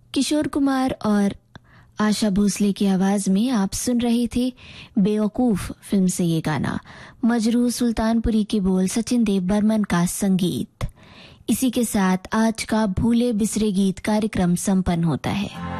किशोर कुमार और आशा भोसले की आवाज में आप सुन रहे थे बेवकूफ फिल्म से ये गाना। मजरूह सुल्तानपुरी के बोल, सचिन देव बर्मन का संगीत। इसी के साथ आज का भूले बिसरे गीत कार्यक्रम संपन्न होता है।